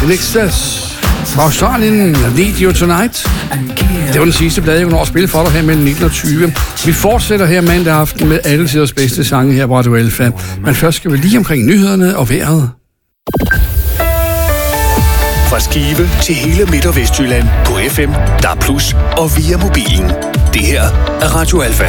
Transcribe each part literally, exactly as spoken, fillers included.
Nixes fra Australien, Need You Tonight. Det var den sidste plade, jeg kunne nå at spille for dig her mellem nitten og tyve. Vi fortsætter her mandag aften med alle tiders bedste sange her på Radio Alfa. Men først skal vi lige omkring nyhederne og vejret. Fra Skive til hele Midt- og Vestjylland på F M, D A B plus, og via mobilen. Det her er Radio Alfa.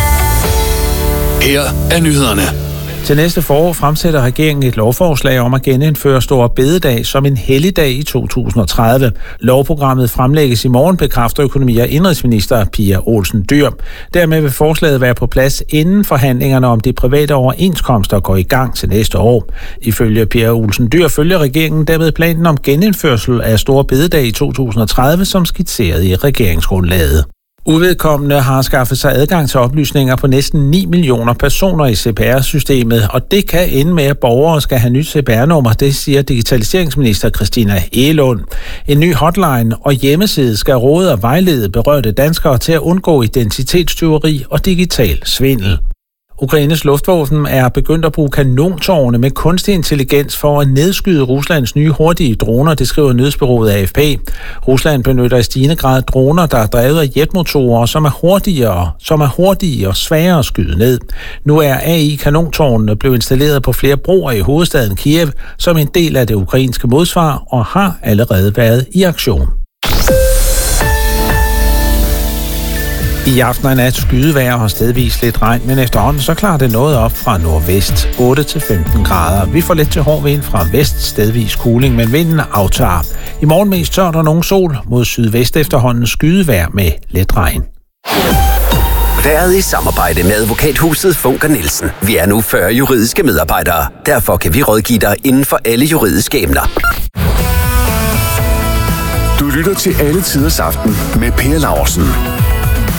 Her er nyhederne. Til næste forår fremsætter regeringen et lovforslag om at genindføre Store Bededag som en helligdag i to tusind og tredive. Lovprogrammet fremlægges i morgen, bekræfter økonomi- og indenrigsminister Pia Olsen Dyhr. Dermed vil forslaget være på plads inden forhandlingerne om de private overenskomster går i gang til næste år. Ifølge Pia Olsen Dyhr følger regeringen dermed planen om genindførsel af Store Bededag i to tusind og tredive, som skitseret i regeringsgrundlaget. Uvedkommende har skaffet sig adgang til oplysninger på næsten ni millioner personer i C P R-systemet, og det kan ende med, at borgere skal have nyt C P R-nummer, det siger digitaliseringsminister Christina Egelund. En ny hotline og hjemmeside skal råde og vejlede berørte danskere til at undgå identitetstyveri og digital svindel. Ukraines luftvåben er begyndt at bruge kanontårne med kunstig intelligens for at nedskyde Ruslands nye hurtige droner, det skriver nyhedsbureauet A F P. Rusland benytter i stigende grad droner, der er drevet af jetmotorer, som er hurtigere, som er hurtige og sværere at skyde ned. Nu er A I-kanontårnene blevet installeret på flere broer i hovedstaden Kiev som en del af det ukrainske modsvar og har allerede været i aktion. I aften og nat skydevejr og stedvis lidt regn, men efterhånden så klarer det noget op fra nordvest, otte til femten grader. Vi får lidt til hård vind fra vest, stedvis kuling, men vinden aftager. I morgen mest tørt og nogen sol, mod sydvest efterhånden skydevejr med lidt regn. Været i samarbejde med advokathuset Funker Nielsen. Vi er nu fyrre juridiske medarbejdere. Derfor kan vi rådgive dig inden for alle juridiske emner. Du lytter til Alle Tiders Aften med Per Laursen.